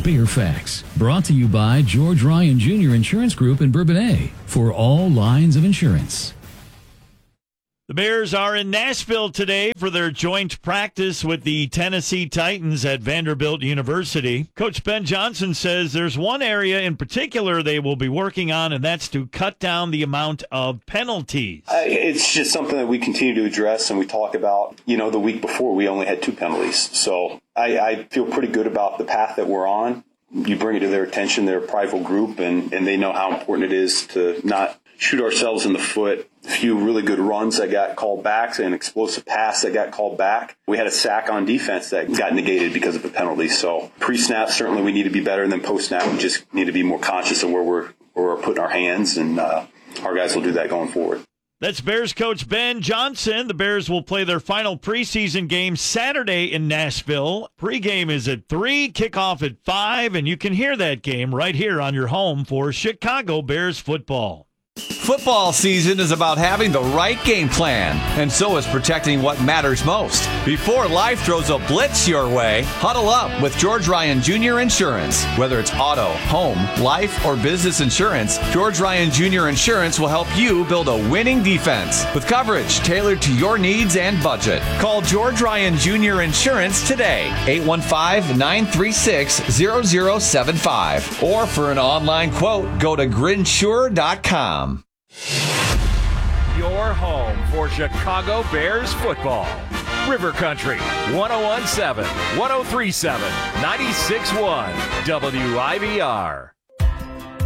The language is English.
Bare Facts. Brought to you by George Ryan Jr. Insurance Group in Bourbonnais. For all lines of insurance. The Bears are in Nashville today for their joint practice with the Tennessee Titans at Vanderbilt University. Coach Ben Johnson says there's one area in particular they will be working on, and that's to cut down the amount of penalties. It's just something that we continue to address, and we talk about, the week before we only had 2 penalties. So I feel pretty good about the path that we're on. You bring it to their attention, they're a prideful group, and they know how important it is to not shoot ourselves in the foot. A few really good runs that got called back, an explosive pass that got called back. We had a sack on defense that got negated because of the penalty. So pre-snap, certainly we need to be better, and then post-snap, we just need to be more conscious of where we're putting our hands, and our guys will do that going forward. That's Bears coach Ben Johnson. The Bears will play their final preseason game Saturday in Nashville. Pre-game is at 3, kickoff at 5, and you can hear that game right here on your home for Chicago Bears football. Football season is about having the right game plan, and so is protecting what matters most. Before life throws a blitz your way, huddle up with George Ryan Jr. Insurance. Whether it's auto, home, life, or business insurance, George Ryan Jr. Insurance will help you build a winning defense with coverage tailored to your needs and budget. Call George Ryan Jr. Insurance today, 815-936-0075. Or for an online quote, go to grinsure.com. Your home for Chicago Bears football. River Country, 101.7, 103.7, 96.1, WIVR.